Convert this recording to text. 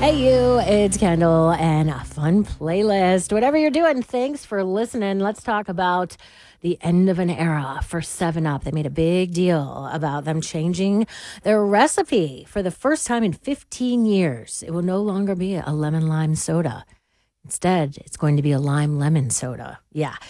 Hey, you, it's Kendall and a fun playlist. Whatever you're doing, thanks for listening. Let's talk about the end of an era for 7 Up. They made a big deal about them changing their recipe for the first time in 15 years. It will no longer be a lemon lime soda. Instead, it's going to be a lime lemon soda. Yeah.